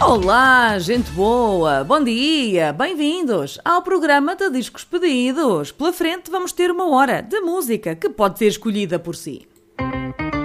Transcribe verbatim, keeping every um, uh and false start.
Olá, gente boa! Bom dia! Bem-vindos ao programa de Discos Pedidos. Pela frente vamos ter uma hora de música que pode ser escolhida por si.